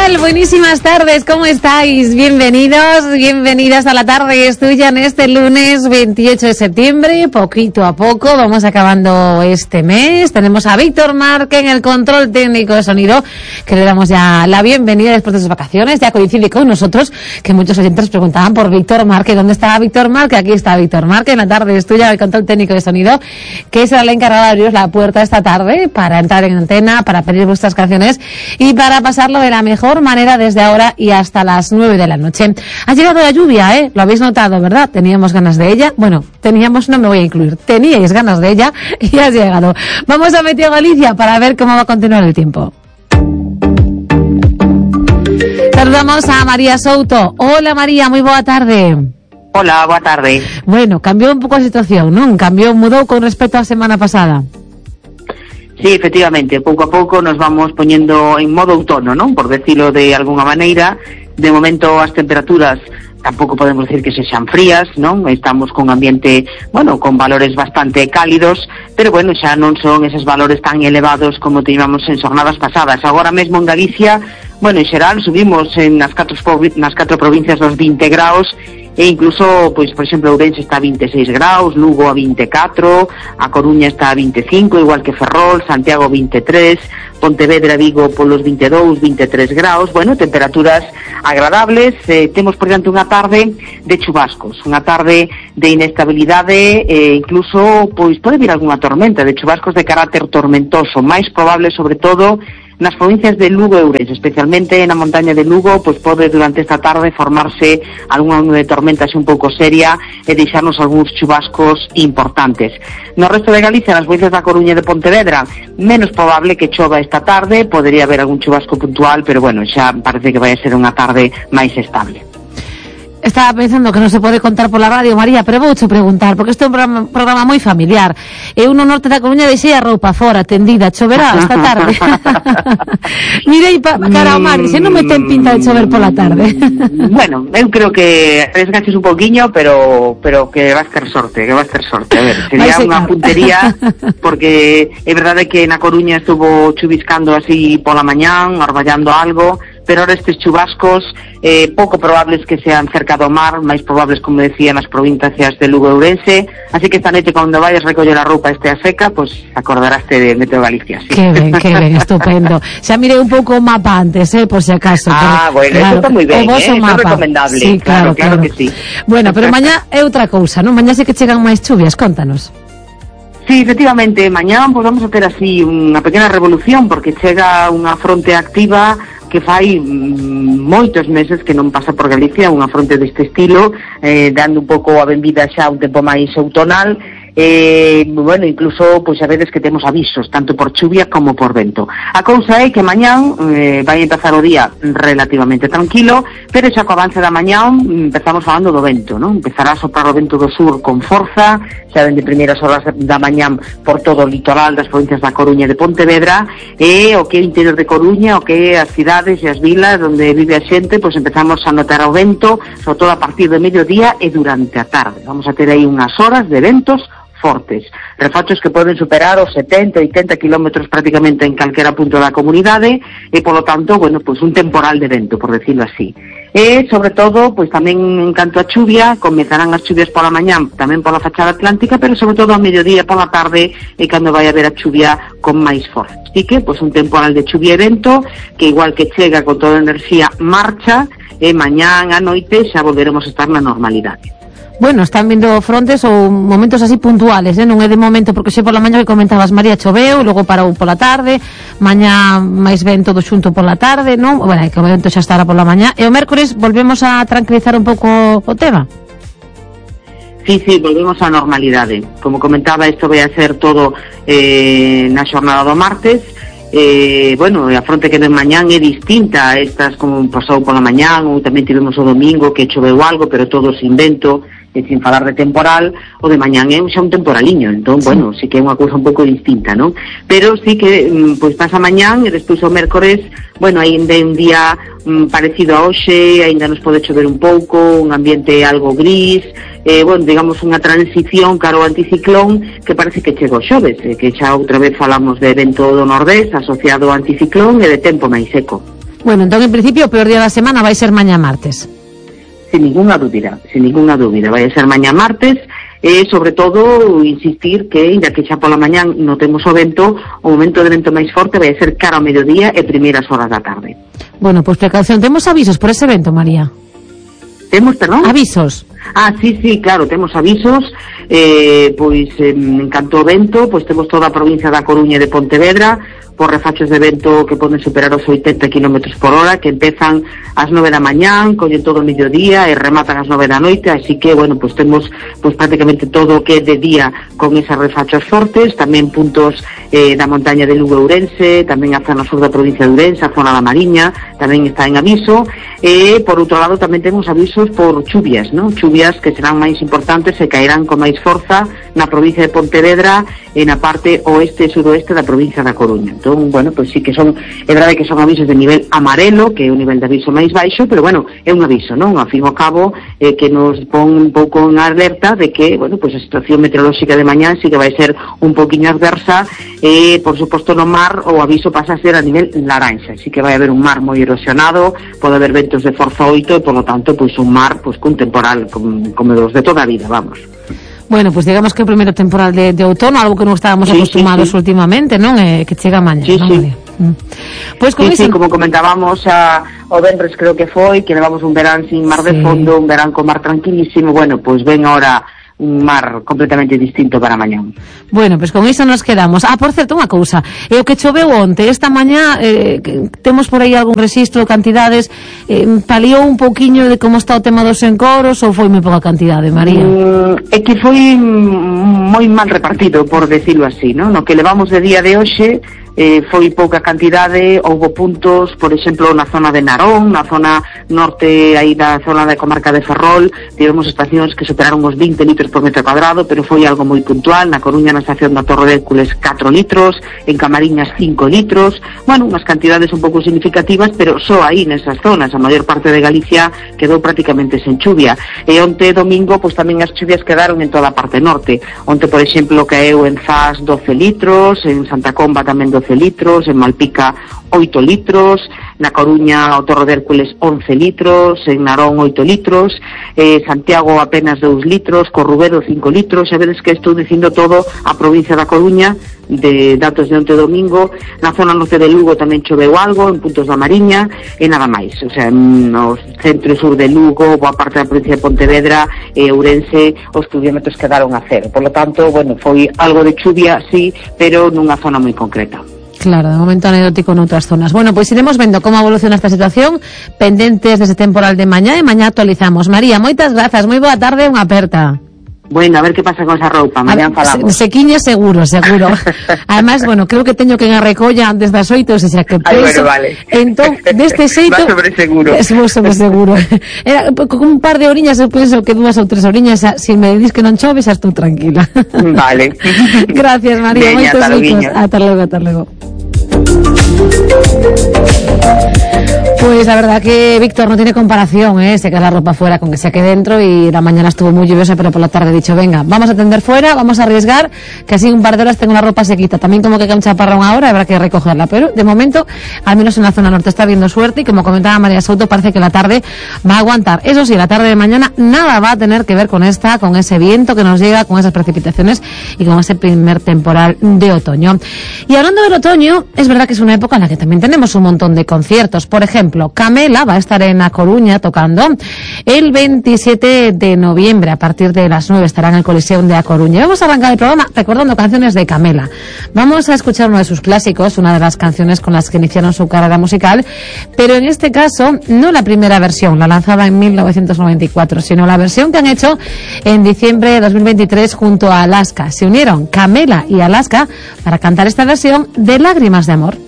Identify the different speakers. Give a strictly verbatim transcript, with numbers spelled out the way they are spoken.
Speaker 1: tal? Buenísimas tardes, ¿cómo estáis? Bienvenidos, bienvenidas a la tarde es tuya en este lunes veintiocho de septiembre. Poquito a poco vamos acabando este mes. Tenemos a Víctor Márquez en el control técnico de sonido, que le damos ya la bienvenida después de sus vacaciones. Ya coincide con nosotros, que muchos oyentes preguntaban por Víctor Márquez. ¿Dónde está Víctor Márquez? Aquí está Víctor Márquez en la tarde es tuya, el control técnico de sonido, que será el encargado de abriros la puerta esta tarde para entrar en antena, para pedir vuestras canciones y para pasarlo de la mejor manera desde ahora y hasta las nueve de la noche. Ha llegado la lluvia, ¿eh? Lo habéis notado, ¿verdad? Teníamos ganas de ella. Bueno, teníamos, no me voy a incluir. Teníais ganas de ella y ha llegado. Vamos a Meteo Galicia para ver cómo va a continuar el tiempo. Saludamos a María Souto. Hola María, muy boa tarde.
Speaker 2: Hola, boa tarde.
Speaker 1: Bueno, cambiou un pouco a situación, non? Cambiou, mudou con respecto á semana pasada.
Speaker 2: Sí, efectivamente, pouco a pouco nos vamos poñendo en modo outono, non? Por decirlo de alguna maneira. De momento as temperaturas tampouco podemos decir que sexan frías, non? Estamos con ambiente, bueno, con valores bastante cálidos, pero bueno, xa non son eses valores tan elevados como teníamos en xornadas pasadas. Agora mesmo en Galicia, bueno, en xeral subimos en nas catro, nas catro provincias dos vinte graus, e incluso, pois, por exemplo, Ourense está a vinte e seis graus, Lugo a vinte e catro, a Coruña está a vinte e cinco, igual que Ferrol, Santiago vinte e tres, Pontevedra, Vigo polos vinte e dous, vinte e tres graus, bueno, temperaturas agradables. Eh, temos por diante unha tarde de chubascos, unha tarde de inestabilidade, e incluso, pois, pode vir algunha tormenta de chubascos de carácter tormentoso, máis probable, sobre todo, nas provincias de Lugo e Ourense, especialmente na montaña de Lugo, pois pode durante esta tarde formarse algunha nube de tormenta un pouco seria e deixarnos algúns chubascos importantes. No resto de Galicia, nas provincias da Coruña e de Pontevedra, menos probable que chova esta tarde, podería haber algún chubasco puntual, pero bueno, xa parece que vai a ser unha tarde máis estable.
Speaker 1: Estaba pensando que non se pode contar pola radio, María, pero vouche preguntar, porque este é un programa, programa moi familiar. Eu no norte da Coruña deixei a roupa fora, tendida, choverá esta tarde. Mirei pa, cara ao mar, e se non me ten pinta de chover pola tarde.
Speaker 2: Bueno, eu creo que arriesgaches un poquinho, pero pero que vas ter sorte, que vas ter sorte. A ver, sería unha puntería, porque é verdade que na Coruña estuvo chuviscando así pola mañán, arballando algo, pero ahora estes chubascos eh, pouco probables que sean cerca do mar, máis probables, como decía, nas provincias de Lugo e Ourense, así que esta noite cando vayas recoller a roupa estea seca, pois pues, acordaraste de Meteo Galicia. Sí.
Speaker 1: Que ben, que ben, estupendo. Xa mirei un pouco o mapa antes, eh, por si acaso.
Speaker 2: Ah,
Speaker 1: pero,
Speaker 2: bueno,
Speaker 1: claro,
Speaker 2: eso está moi ben, eh,
Speaker 1: é
Speaker 2: recomendable.
Speaker 1: Sí, claro,
Speaker 2: claro, claro, claro que sí.
Speaker 1: Bueno, pero mañá é outra cousa, non? Mañá sí que chegan máis chuvias, contanos.
Speaker 2: Sí, efectivamente, mañá pues, vamos a ter así unha pequena revolución, porque chega unha fronte activa que fai mm, moitos meses que non pasa por Galicia, unha fronte deste estilo, eh, dando un pouco a benvida xa un tempo máis outonal. Eh, bueno, incluso, pois a veces que temos avisos, tanto por chuvia como por vento. A cousa é que mañán eh, vai empezar o día relativamente tranquilo, pero xa co avance da mañán empezamos falando do vento, non? Empezará a soprar o vento do sur con forza, xa dende primeiras horas da mañán por todo o litoral das provincias da Coruña e de Pontevedra, e o que é o interior de Coruña, o que é as cidades e as vilas onde vive a xente, pois empezamos a notar o vento, sobre todo a partir do mediodía e durante a tarde. Vamos a ter aí unhas horas de ventos fortes, refachos que poden superar os setenta, oitenta kilómetros prácticamente en calquera punto da comunidade, e polo tanto, bueno, pois un temporal de vento, por decirlo así. E, sobre todo, pois tamén en canto a chuvia, comezarán as chuvias pola mañán, tamén pola fachada atlántica, pero sobre todo a mediodía pola tarde é cando vai haber a chuvia con máis forza. Así que, pois un temporal de chuvia e vento, que igual que chega con toda a enerxía, marcha, e mañán a noite xa volveremos a estar na normalidade.
Speaker 1: Bueno, están vindo frontes ou momentos así puntuales, eh? Non é de momento, porque xe pola mañá que comentabas, María, choveu, logo parou pola tarde, mañá máis vento do xunto pola tarde, non? Bueno, é que o vento xa estará pola mañá, e o mércores volvemos a tranquilizar un pouco o tema.
Speaker 2: Sí, sí, volvemos á normalidade. Como comentaba, isto vai a ser todo eh, na xornada do martes. Eh, bueno, a fronte que de mañán é distinta a estas como pasou pola mañán, ou tamén tivemos o domingo que choveu algo, pero todo sin vento e sin falar de temporal. O de mañán é xa un temporaliño, entón, sí. Bueno, sí que é unha cousa un pouco distinta, non? Pero sí que, pois, pasa mañán e despois o mércores, bueno, ainda é un día mm, parecido a hoxe, ainda nos pode chover un pouco, un ambiente algo gris, eh, bueno, digamos, unha transición cara ao anticiclón que parece que chegou xoves, eh, que xa outra vez falamos de vento do nordés asociado ao anticiclón e de tempo máis seco.
Speaker 1: Bueno, entón, en principio, o peor día da semana vai ser mañá martes.
Speaker 2: Sin ninguna dúbida, sin ninguna dúbida. Vai ser mañá martes, e, sobre todo, insistir que, ainda que xa pola mañán non temos o vento, o momento de vento máis forte vai ser cara ao mediodía e primeiras horas da tarde.
Speaker 1: Bueno, pois pues, precaución. Temos avisos por ese vento, María?
Speaker 2: Temos, perdón?
Speaker 1: Avisos.
Speaker 2: Ah, sí, sí, claro, temos avisos, eh, pois en canto ao vento, pois temos toda a provincia da Coruña e de Pontevedra, por refachos de vento que poden superar os oitenta kilómetros por hora, que empezan ás nove da mañán, collen todo o mediodía e rematan ás nove da noite, así que, bueno, pois temos pois prácticamente todo o que é de día con esas refachos fortes, tamén puntos eh, da montaña de Lugo e Ourense, tamén a zona sur da provincia de Ourense, a zona da Mariña, tamén está en aviso, e, por outro lado, tamén temos avisos por chuvias, non? Chuvias que serán máis importantes e caerán con máis forza na provincia de Pontevedra e na parte oeste e suroeste da provincia da Coruña. Entón, bueno, pois sí que son, é verdade que son avisos de nivel amarelo, que é o nivel de aviso máis baixo, pero bueno, é un aviso, non? A fin ao cabo, eh, que nos pon un pouco en alerta de que, bueno, pois a situación meteorolóxica de mañá sí que vai ser un poquinho adversa, e, por suposto, no mar o aviso pasa a ser a nivel laranxa, así que vai haber un mar moi erosionado, pode haber ventos de forza oito, e, por lo tanto, pois un mar, pois, cun temporal, como, como dos de toda a vida, vamos.
Speaker 1: Bueno, pues digamos que o primeiro temporal de, de outono, algo que non estábamos sí, acostumados sí, sí. últimamente, non? Eh, que chega mañá,
Speaker 2: sí,
Speaker 1: non?
Speaker 2: Sí.
Speaker 1: Mm. Pues con
Speaker 2: sí,
Speaker 1: ese...
Speaker 2: sí, como comentábamos a, o venres creo que foi, que levamos un verán sin mar sí. de fondo, un verán con mar tranquilísimo, bueno, pues ven ahora un mar completamente distinto para mañá.
Speaker 1: Bueno, pois pues con iso nos quedamos. Ah, por certo, unha cousa, e o que choveu onte, esta mañá eh, temos por aí algún registro de cantidades, eh, paliou un pouquiño de como está o tema dos encoros ou foi moi pouca cantidade, María?
Speaker 2: Mm, é que foi moi mal repartido, por decirlo así, ¿no? No que levamos de día de hoxe, eh, foi pouca cantidade, houbo puntos, por exemplo, na zona de Narón, na zona norte aí da zona da comarca de Ferrol, tivemos estacións que superaron os vinte litros por metro cuadrado, pero foi algo moi puntual. Na Coruña, na estación da Torre de Hércules, catro litros, en Camariñas, cinco litros, bueno, unhas cantidades un pouco significativas, pero só aí nesas zonas. A maior parte de Galicia quedou prácticamente sen chuvia, e onte domingo, pois tamén as chuvias quedaron en toda a parte norte. Onte, por exemplo, caeu en Zas doce litros, en Santa Comba tamén doce litros, en Malpica oito litros, na Coruña o Torre de Hércules once litros, en Narón oito litros, eh, Santiago apenas dous litros, Corrubedo cinco litros. Xa vedes que estou dicindo todo a provincia da Coruña, de datos de onte domingo. Na zona norte de Lugo tamén choveu algo, en puntos da Mariña, e nada máis. O sea, no centro e sur de Lugo, boa parte da provincia de Pontevedra e Ourense, os pluviómetros quedaron a cero. Por lo tanto, bueno, foi algo de chuvia, sí, pero nunha zona moi concreta.
Speaker 1: Claro, de momento anecdótico en outras zonas. Bueno, pois pues iremos vendo como evoluciona esta situación, pendentes dese temporal de mañá, e mañá actualizamos. María, moitas grazas, moi boa tarde, unha aperta.
Speaker 2: Bueno, a ver que pasa con esa roupa, mañá falamos.
Speaker 1: Sequiña seguro, seguro. Además, bueno, creo que teño que en a recolla antes das oito, o sea que
Speaker 2: Ay, bueno, vale.
Speaker 1: Entón, deste xeito...
Speaker 2: Va sobre seguro.
Speaker 1: Es sobre seguro. Era, con un par de oriñas, eu penso que dúas ou tres oriñas, se si me dis que non chove, xa estou tranquila.
Speaker 2: Vale.
Speaker 1: Gracias, María.
Speaker 2: Veña,
Speaker 1: moitos
Speaker 2: ata
Speaker 1: bicos. Ata logo, ata logo. Pues la verdad que Víctor no tiene comparación, ¿eh? Se queda la ropa fuera con que se quede dentro, y la mañana estuvo muy lluviosa, pero por la tarde he dicho, venga, vamos a tender fuera, vamos a arriesgar, que así un par de horas tengo la ropa sequita. También como que cae un chaparrón ahora, habrá que recogerla, pero de momento, al menos en la zona norte está viendo suerte, y como comentaba María Souto, parece que la tarde va a aguantar. Eso sí, la tarde de mañana nada va a tener que ver con esta, con ese viento que nos llega, con esas precipitaciones y con ese primer temporal de otoño. Y hablando del otoño, es verdad que es una época en la que también tenemos un montón de conciertos. Por ejemplo, Camela va a estar en A Coruña tocando el veintisiete de noviembre, a partir de las nueve estará en el Coliseum de A Coruña. Vamos a arrancar el programa recordando canciones de Camela. Vamos a escuchar uno de sus clásicos, una de las canciones con las que iniciaron su carrera musical, pero en este caso no la primera versión, la lanzada en mil novecientos noventa y cuatro, sino la versión que han hecho en diciembre de dos mil veintitrés junto a Alaska. Se unieron Camela y Alaska para cantar esta versión de Lágrimas de Amor.